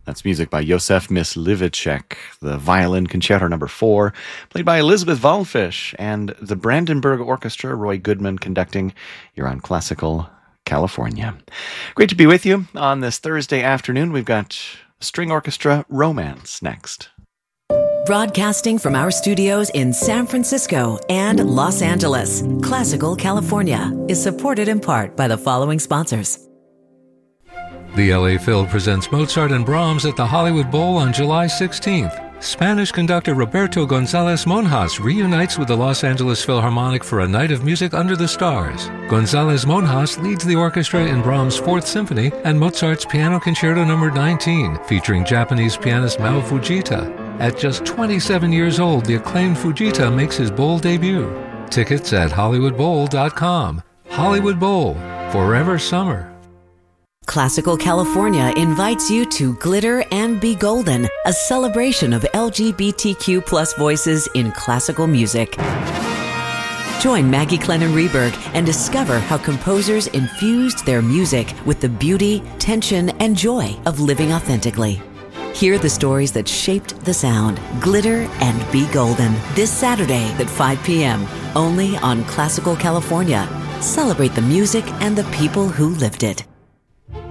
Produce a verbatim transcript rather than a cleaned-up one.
That's music by Josef Myslivicek, the violin concerto number four, played by Elizabeth Wallfisch, and the Brandenburg Orchestra, Roy Goodman conducting. You're on Classical California. Great to be with you on this Thursday afternoon. We've got String Orchestra Romance next. Broadcasting from our studios in San Francisco and Los Angeles, Classical California is supported in part by the following sponsors. The L A Phil presents Mozart and Brahms at the Hollywood Bowl on July sixteenth. Spanish conductor Roberto González Monjas reunites with the Los Angeles Philharmonic for a night of music under the stars. González Monjas leads the orchestra in Brahms' Fourth Symphony and Mozart's Piano Concerto number nineteen, featuring Japanese pianist Mao Fujita. At just twenty-seven years old, the acclaimed Fujita makes his bowl debut. Tickets at hollywood bowl dot com. Hollywood Bowl, forever summer. Classical California invites you to Glitter and Be Golden, a celebration of L G B T Q plus voices in classical music. Join Maggie Clennon Reberg and discover how composers infused their music with the beauty, tension, and joy of living authentically. Hear the stories that shaped the sound. Glitter and Be Golden, this Saturday at five p.m., only on Classical California. Celebrate the music and the people who lived it.